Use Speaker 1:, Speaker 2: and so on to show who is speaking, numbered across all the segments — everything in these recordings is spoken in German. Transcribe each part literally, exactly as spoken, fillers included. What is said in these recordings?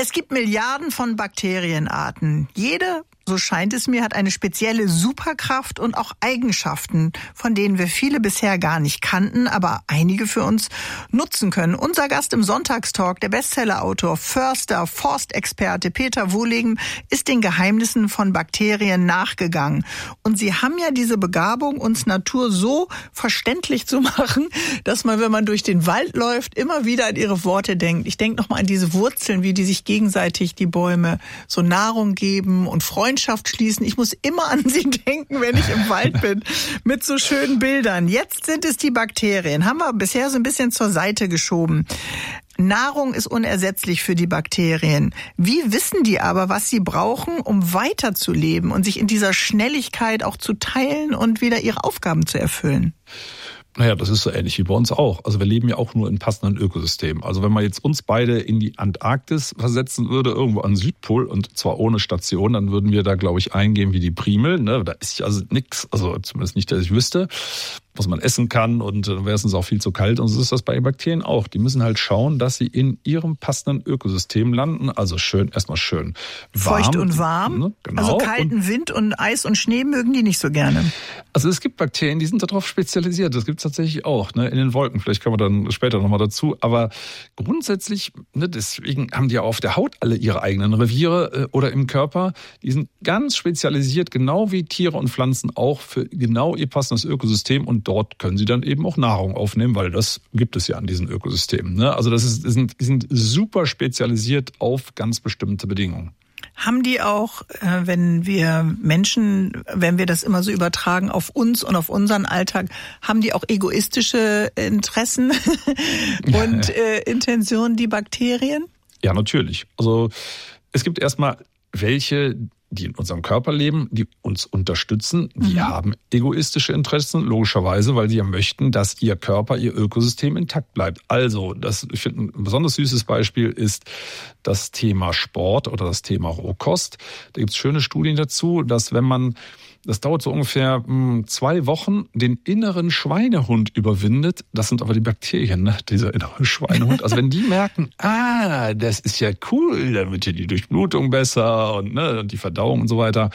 Speaker 1: Es gibt Milliarden von Bakterienarten. Jede, so scheint es mir, hat eine spezielle Superkraft und auch Eigenschaften, von denen wir viele bisher gar nicht kannten, aber einige für uns nutzen können. Unser Gast im Sonntagstalk, der Bestsellerautor, Förster, Forstexperte Peter Wohlleben, ist den Geheimnissen von Bakterien nachgegangen. Und sie haben ja diese Begabung, uns Natur so verständlich zu machen, dass man, wenn man durch den Wald läuft, immer wieder an ihre Worte denkt. Ich denke nochmal an diese Wurzeln, wie die sich gegenseitig, die Bäume, so Nahrung geben und Freundschaft schließen. Ich muss immer an sie denken, wenn ich im Wald bin, mit so schönen Bildern. Jetzt sind es die Bakterien. Haben wir bisher so ein bisschen zur Seite geschoben. Nahrung ist unersetzlich für die Bakterien. Wie wissen die aber, was sie brauchen, um weiterzuleben und sich in dieser Schnelligkeit auch zu teilen und wieder ihre Aufgaben zu erfüllen?
Speaker 2: Naja, das ist so ähnlich wie bei uns auch. Also wir leben ja auch nur in passenden Ökosystemen. Also wenn man jetzt uns beide in die Antarktis versetzen würde, irgendwo an Südpol und zwar ohne Station, dann würden wir da, glaube ich, eingehen wie die Primel. Ne? Da ist ja also nichts, also zumindest nicht, dass ich wüsste, was man essen kann und dann wäre es uns auch viel zu kalt. Und so ist das bei Bakterien auch. Die müssen halt schauen, dass sie in ihrem passenden Ökosystem landen. Also schön, erstmal schön warm.
Speaker 1: Feucht und warm.
Speaker 2: Ne? Genau.
Speaker 1: Also kalten und Wind und Eis und Schnee mögen die nicht so gerne.
Speaker 2: Also es gibt Bakterien, die sind darauf spezialisiert. Das gibt es tatsächlich auch, ne? In den Wolken. Vielleicht kommen wir dann später nochmal dazu. Aber grundsätzlich, ne, deswegen haben die ja auf der Haut alle ihre eigenen Reviere äh, oder im Körper. Die sind ganz spezialisiert, genau wie Tiere und Pflanzen auch, für genau ihr passendes Ökosystem. Und dort können sie dann eben auch Nahrung aufnehmen, weil das gibt es ja an diesen Ökosystemen. Ne? Also das ist, sind, sind super spezialisiert auf ganz bestimmte Bedingungen.
Speaker 1: Haben die auch, wenn wir Menschen, wenn wir das immer so übertragen auf uns und auf unseren Alltag, haben die auch egoistische Interessen und äh, Intentionen, die Bakterien?
Speaker 2: Ja, natürlich. Also es gibt erstmal welche, die in unserem Körper leben, die uns unterstützen, die mhm. haben egoistische Interessen, logischerweise, weil sie ja möchten, dass ihr Körper, ihr Ökosystem intakt bleibt. Also, das, ich finde, ein besonders süßes Beispiel ist das Thema Sport oder das Thema Rohkost. Da gibt es schöne Studien dazu, dass wenn man, das dauert so ungefähr mh, zwei Wochen, den inneren Schweinehund überwindet. Das sind aber die Bakterien, ne? Dieser innere Schweinehund. Also wenn die merken, ah, das ist ja cool, dann wird ja die Durchblutung besser und, ne, und die Verdauung und so weiter,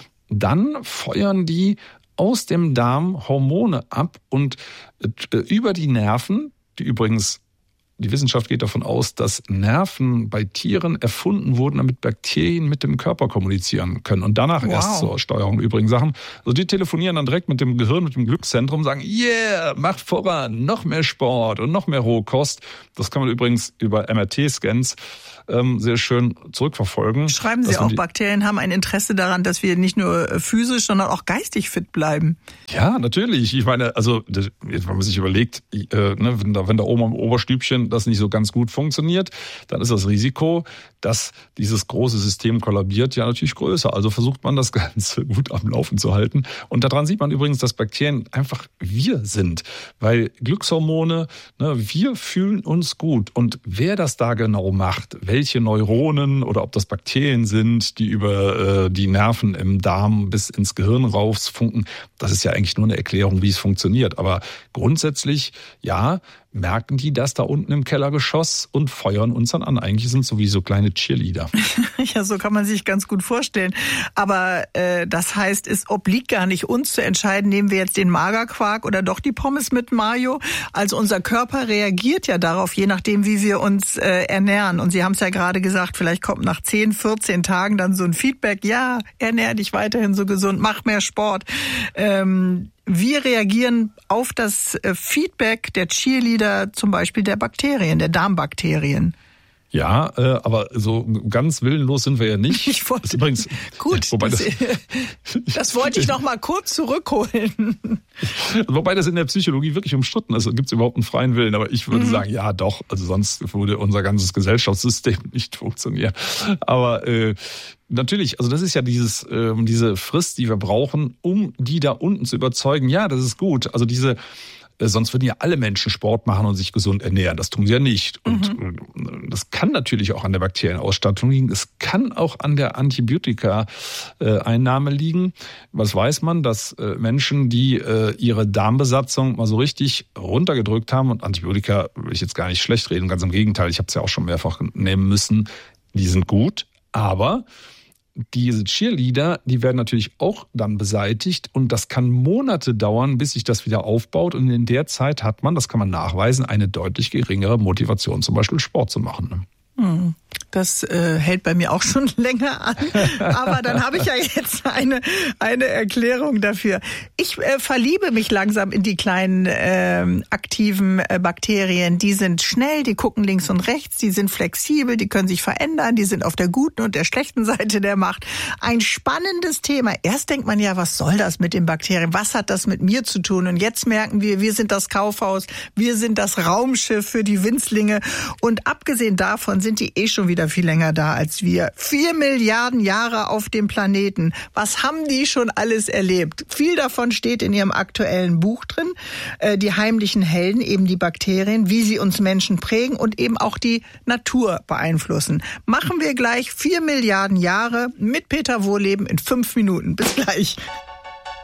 Speaker 2: dann feuern die aus dem Darm Hormone ab und äh, über die Nerven, die übrigens, die Wissenschaft geht davon aus, dass Nerven bei Tieren erfunden wurden, damit Bakterien mit dem Körper kommunizieren können. Und danach wow. erst zur Steuerung übrigen Sachen. Also die telefonieren dann direkt mit dem Gehirn, mit dem Glückszentrum, sagen, yeah, macht voran, noch mehr Sport und noch mehr Rohkost. Das kann man übrigens über M R T-Scans ähm, sehr schön zurückverfolgen.
Speaker 1: Schreiben Sie auch, Bakterien haben ein Interesse daran, dass wir nicht nur physisch, sondern auch geistig fit bleiben.
Speaker 2: Ja, natürlich. Ich meine, also wenn man sich überlegt, äh, ne, wenn da, wenn da oben am Oberstübchen das nicht so ganz gut funktioniert, dann ist das Risiko, dass dieses große System kollabiert, ja natürlich größer. Also versucht man das Ganze gut am Laufen zu halten. Und daran sieht man übrigens, dass Bakterien einfach wir sind. Weil Glückshormone, ne, wir fühlen uns gut. Und wer das da genau macht, welche Neuronen oder ob das Bakterien sind, die über äh, die Nerven im Darm bis ins Gehirn rausfunken, das ist ja eigentlich nur eine Erklärung, wie es funktioniert. Aber grundsätzlich, ja, merken die das da unten im Kellergeschoss und feuern uns dann an. Eigentlich sind es sowieso kleine Cheerleader.
Speaker 1: Ja, so kann man sich ganz gut vorstellen. Aber äh, das heißt, es obliegt gar nicht uns zu entscheiden, nehmen wir jetzt den Magerquark oder doch die Pommes mit Mayo. Also unser Körper reagiert ja darauf, je nachdem, wie wir uns äh, ernähren. Und Sie haben es ja gerade gesagt, vielleicht kommt nach zehn, vierzehn Tagen dann so ein Feedback, ja, ernähr dich weiterhin so gesund, mach mehr Sport. Ähm, Wir reagieren auf das Feedback der Cheerleader, zum Beispiel der Bakterien, der Darmbakterien.
Speaker 2: Ja, äh, aber so ganz willenlos sind wir ja nicht.
Speaker 1: Ich wollte,
Speaker 2: das übrigens,
Speaker 1: gut,
Speaker 2: wobei das,
Speaker 1: das, das wollte ich noch mal kurz zurückholen.
Speaker 2: Wobei das in der Psychologie wirklich umstritten ist. Gibt es überhaupt einen freien Willen? Aber ich würde
Speaker 1: mhm.
Speaker 2: sagen, ja doch. Also sonst würde unser ganzes Gesellschaftssystem nicht funktionieren. Aber äh, natürlich, also das ist ja dieses ähm, diese Frist, die wir brauchen, um die da unten zu überzeugen. Ja, das ist gut. Also diese Sonst würden ja alle Menschen Sport machen und sich gesund ernähren. Das tun sie ja nicht. Und mhm. das kann natürlich auch an der Bakterienausstattung liegen. Es kann auch an der Antibiotika-Einnahme liegen. Was weiß man, dass Menschen, die ihre Darmbesatzung mal so richtig runtergedrückt haben, und Antibiotika will ich jetzt gar nicht schlecht reden, ganz im Gegenteil, ich habe es ja auch schon mehrfach nehmen müssen, die sind gut, aber diese Cheerleader, die werden natürlich auch dann beseitigt und das kann Monate dauern, bis sich das wieder aufbaut und in der Zeit hat man, das kann man nachweisen, eine deutlich geringere Motivation, zum Beispiel Sport zu machen.
Speaker 1: Hm. Das äh, hält bei mir auch schon länger an, aber dann habe ich ja jetzt eine eine Erklärung dafür. Ich äh, verliebe mich langsam in die kleinen äh, aktiven äh, Bakterien. Die sind schnell, die gucken links und rechts, die sind flexibel, die können sich verändern, die sind auf der guten und der schlechten Seite der Macht. Ein spannendes Thema. Erst denkt man ja, was soll das mit den Bakterien? Was hat das mit mir zu tun? Und jetzt merken wir, wir sind das Kaufhaus, wir sind das Raumschiff für die Winzlinge. Und abgesehen davon sind die eh schon wieder viel länger da als wir. Vier Milliarden Jahre auf dem Planeten. Was haben die schon alles erlebt? Viel davon steht in ihrem aktuellen Buch drin. Äh, die heimlichen Helden, eben die Bakterien, wie sie uns Menschen prägen und eben auch die Natur beeinflussen. Machen wir gleich vier Milliarden Jahre mit Peter Wohlleben in fünf Minuten. Bis gleich.